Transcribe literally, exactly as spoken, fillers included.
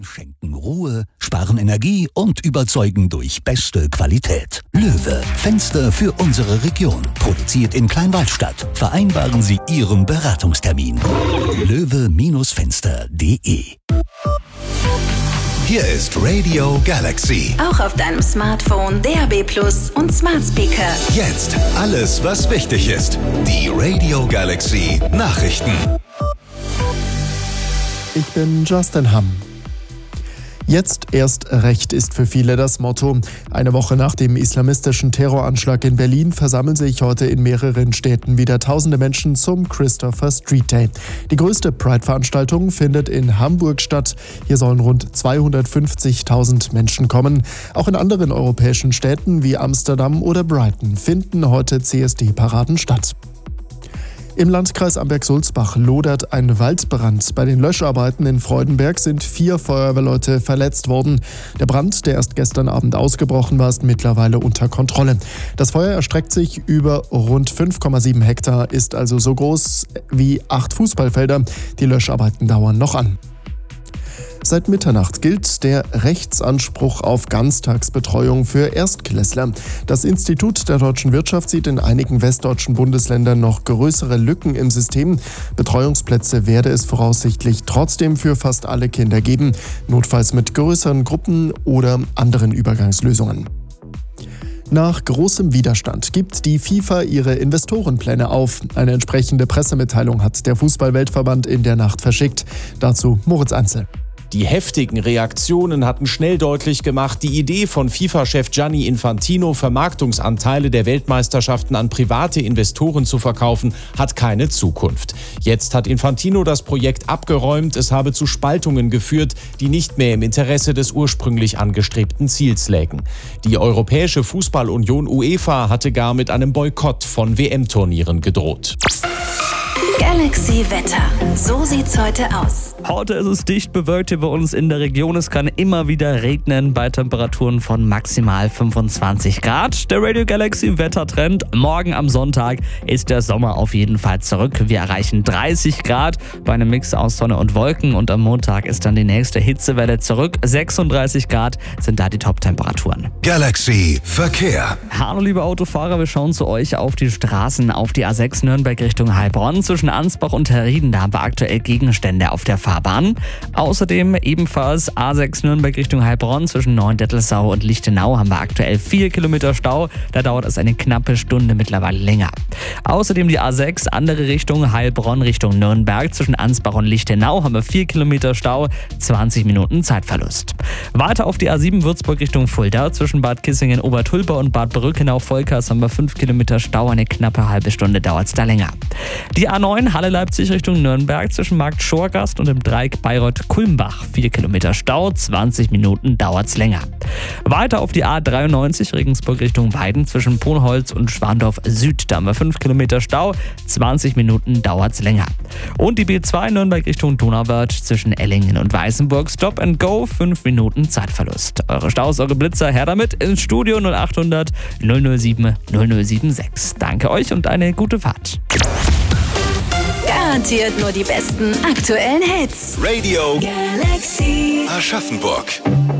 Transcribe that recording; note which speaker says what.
Speaker 1: Schenken Ruhe, sparen Energie und überzeugen durch beste Qualität. Löwe, Fenster für unsere Region. Produziert in Kleinwaldstadt. Vereinbaren Sie Ihren Beratungstermin. löwe Fenster punkt de.
Speaker 2: Hier ist Radio Galaxy.
Speaker 3: Auch auf deinem Smartphone, D A B Plus und Smart Speaker.
Speaker 2: Jetzt alles, was wichtig ist. Die Radio Galaxy Nachrichten.
Speaker 4: Ich bin Justin Hamm. Jetzt erst recht ist für viele das Motto. Eine Woche nach dem islamistischen Terroranschlag in Berlin versammeln sich heute in mehreren Städten wieder tausende Menschen zum Christopher Street Day. Die größte Pride-Veranstaltung findet in Hamburg statt. Hier sollen rund zweihundertfünfzigtausend Menschen kommen. Auch in anderen europäischen Städten wie Amsterdam oder Brighton finden heute C S D-Paraden statt. Im Landkreis Amberg-Sulzbach lodert ein Waldbrand. Bei den Löscharbeiten in Freudenberg sind vier Feuerwehrleute verletzt worden. Der Brand, der erst gestern Abend ausgebrochen war, ist mittlerweile unter Kontrolle. Das Feuer erstreckt sich über rund fünf Komma sieben Hektar, ist also so groß wie acht Fußballfelder. Die Löscharbeiten dauern noch an. Seit Mitternacht gilt der Rechtsanspruch auf Ganztagsbetreuung für Erstklässler. Das Institut der deutschen Wirtschaft sieht in einigen westdeutschen Bundesländern noch größere Lücken im System. Betreuungsplätze werde es voraussichtlich trotzdem für fast alle Kinder geben, notfalls mit größeren Gruppen oder anderen Übergangslösungen. Nach großem Widerstand gibt die FIFA ihre Investorenpläne auf. Eine entsprechende Pressemitteilung hat der Fußball-Weltverband in der Nacht verschickt. Dazu Moritz Anzel.
Speaker 5: Die heftigen Reaktionen hatten schnell deutlich gemacht, die Idee von FIFA-Chef Gianni Infantino, Vermarktungsanteile der Weltmeisterschaften an private Investoren zu verkaufen, hat keine Zukunft. Jetzt hat Infantino das Projekt abgeräumt, es habe zu Spaltungen geführt, die nicht mehr im Interesse des ursprünglich angestrebten Ziels lägen. Die Europäische Fußballunion UEFA hatte gar mit einem Boykott von W M-Turnieren gedroht.
Speaker 3: Galaxy Wetter. So sieht's heute aus.
Speaker 6: Heute ist es dicht bewölkt hier bei uns in der Region. Es kann immer wieder regnen bei Temperaturen von maximal fünfundzwanzig Grad. Der Radio Galaxy Wettertrend. Morgen am Sonntag ist der Sommer auf jeden Fall zurück. Wir erreichen dreißig Grad bei einem Mix aus Sonne und Wolken. Und am Montag ist dann die nächste Hitzewelle zurück. sechsunddreißig Grad sind da die Top-Temperaturen.
Speaker 2: Galaxy Verkehr.
Speaker 6: Hallo liebe Autofahrer, wir schauen zu euch auf die Straßen, auf die A sechs Nürnberg Richtung Heilbronn. Zwischen Ansbach und Herrieden, da haben wir aktuell Gegenstände auf der Fahrbahn. Außerdem ebenfalls A sechs Nürnberg Richtung Heilbronn zwischen Neuendettelsau und Lichtenau haben wir aktuell vier Kilometer Stau. Da dauert es eine knappe Stunde mittlerweile länger. Außerdem die A sechs, andere Richtung Heilbronn Richtung Nürnberg. Zwischen Ansbach und Lichtenau haben wir vier Kilometer Stau, zwanzig Minuten Zeitverlust. Weiter auf die A sieben Würzburg Richtung Fulda. Zwischen Bad Kissingen, Obertulba und Bad Brückenau-Volkers haben wir fünf Kilometer Stau, eine knappe halbe Stunde dauert es da länger. Die A neun Halle-Leipzig Richtung Nürnberg zwischen Markt Schorgast und dem Dreieck Bayreuth-Kulmbach. vier Kilometer Stau, zwanzig Minuten dauert's länger. Weiter auf die A dreiundneunzig Regensburg Richtung Weiden zwischen Ponholz und Schwandorf Süd. Da haben wir fünf Kilometer Stau, zwanzig Minuten dauert's länger. Und die B zwei Nürnberg Richtung Donauwörth zwischen Ellingen und Weißenburg. Stop and go, fünf Minuten Zeitverlust. Eure Staus, eure Blitzer, her damit ins Studio null acht hundert null null sieben null null sieben sechs. Danke euch und eine gute Fahrt.
Speaker 3: Garantiert nur die besten aktuellen Hits.
Speaker 2: Radio
Speaker 3: Galaxy
Speaker 2: Aschaffenburg.